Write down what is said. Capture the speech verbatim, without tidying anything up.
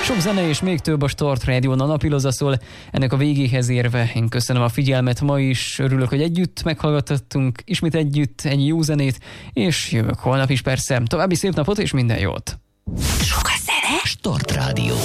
Sok zene és még több a Start Rádión, a napiloza szól. Ennek a végéhez érve én köszönöm a figyelmet ma is, örülök, hogy együtt meghallgattattunk, ismét együtt egy jó zenét, és jövök holnap is persze. További szép napot és minden jót! Sok a zene? Start Rádió.